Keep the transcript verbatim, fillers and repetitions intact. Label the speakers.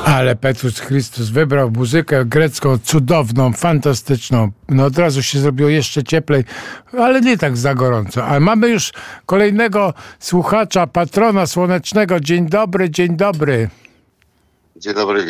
Speaker 1: Ale Petrus Chrystus wybrał muzykę grecką cudowną, fantastyczną. No od razu się zrobiło jeszcze cieplej, ale nie tak za gorąco. Ale mamy już kolejnego słuchacza, patrona słonecznego. Dzień dobry, dzień dobry.
Speaker 2: Dzień dobry.